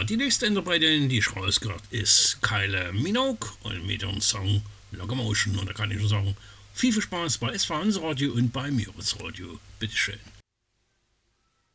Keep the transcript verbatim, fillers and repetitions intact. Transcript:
Ja, die nächste Interpretin, die ich rausgehört, ist Kylie Minogue und mit ihrem Song Locomotion. Und da kann ich nur sagen, viel, viel Spaß bei S V eins Radio und bei Mürits Radio. Bitteschön.